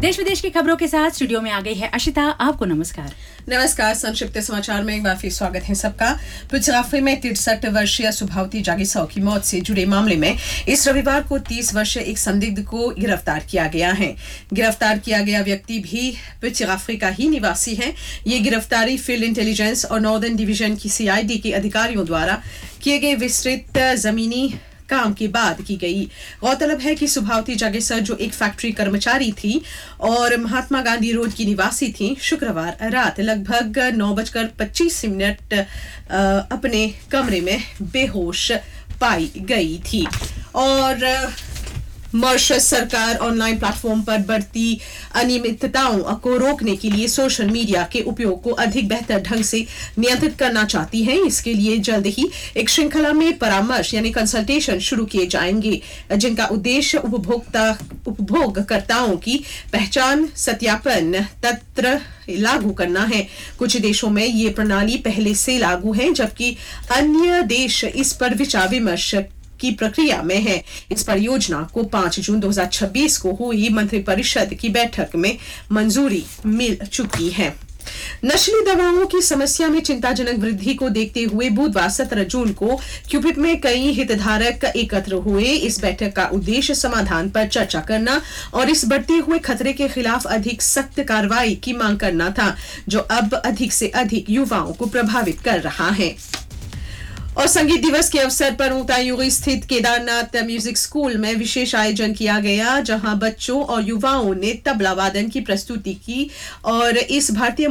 देश विदेश की खबरों के साथ स्टूडियो में आ गई है अशिता। आपको नमस्कार। नमस्कार। संक्षिप्त समाचार में एक बार फिर स्वागत है सबका। पुचराफे में 63 वर्षीय सुभावती जागीसो की मौत से जुड़े मामले में इस रविवार को 30 वर्षीय एक संदिग्ध को गिरफ्तार किया गया है। गिरफ्तार किया गया व्यक्ति भी पुचराफे का ही निवासी है। ये गिरफ्तारी फील्ड इंटेलिजेंस और नॉर्दर्न डिवीजन की CID के अधिकारियों द्वारा किए गए विस्तृत जमीनी काम के बाद की गई। गौरतलब है कि सुभावती जागीसो जो एक फैक्ट्री कर्मचारी थी और महात्मा गांधी रोड की निवासी थी, शुक्रवार रात लगभग 9:25 अपने कमरे में बेहोश पाई गई थी। और मॉरिशस सरकार ऑनलाइन प्लेटफॉर्म पर बढ़ती अनियमितताओं को रोकने के लिए सोशल मीडिया के उपयोग को अधिक बेहतर ढंग से नियंत्रित करना चाहती है। इसके लिए जल्द ही एक श्रृंखला में परामर्श यानी कंसल्टेशन शुरू किए जाएंगे, जिनका उद्देश्य उपभोगकर्ताओं की पहचान सत्यापन तंत्र लागू करना है। कुछ देशों में ये प्रणाली पहले से लागू है, जबकि अन्य देश इस पर विचार विमर्श की प्रक्रिया में है। इस परियोजना को 5 जून 2026 को हुई मंत्रिपरिषद की बैठक में मंजूरी मिल चुकी है। नशीली दवाओं की समस्या में चिंताजनक वृद्धि को देखते हुए बुधवार 17 जून को क्यूपिप में कई हितधारक एकत्र हुए। इस बैठक का उद्देश्य समाधान पर चर्चा करना और इस बढ़ते हुए खतरे के खिलाफ अधिक सख्त कार्रवाई की मांग करना था, जो अब अधिक से अधिक युवाओं को प्रभावित कर रहा है। और संगीत दिवस के अवसर पर ऊंटायुरी स्थित केदारनाथ म्यूजिक स्कूल में विशेष आयोजन किया गया, जहां बच्चों और युवाओं ने तबला वादन की प्रस्तुति की और इस भारतीय